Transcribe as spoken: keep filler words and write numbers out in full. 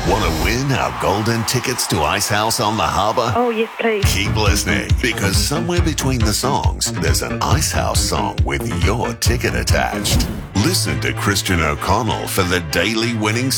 Want to win our golden tickets to Ice House on the Harbour? Oh, yes, please. Keep listening, because somewhere between the songs, there's an Ice House song with your ticket attached. Listen to Christian O'Connell for the daily winning